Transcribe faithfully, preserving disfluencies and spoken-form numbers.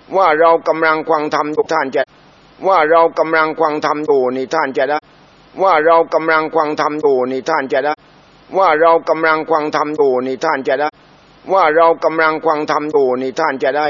ว่าเรากำลังฟังธรรมอยู่ท่านจะว่าเรากำลังฟังธรรมอยู่นี่ท่านจะได้ว่าเรากำลังฟังธรรมอยู่นี่ท่านจะได้ว่าเรากำลังฟังธรรมอยู่นี่ท่านจะได้ว่าเรากำลังฟังธรรมอยู่นี่ท่านจะได้